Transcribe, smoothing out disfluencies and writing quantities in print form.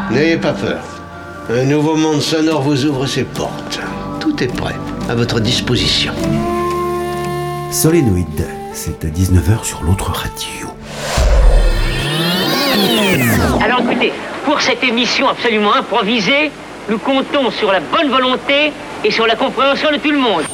N'ayez pas peur. Un nouveau monde sonore vous ouvre ses portes. Tout est prêt, à votre disposition. Solénoïde, c'est à 19h sur l'autre radio. Alors écoutez, pour cette émission absolument improvisée, nous comptons sur la bonne volonté et sur la compréhension de tout le monde.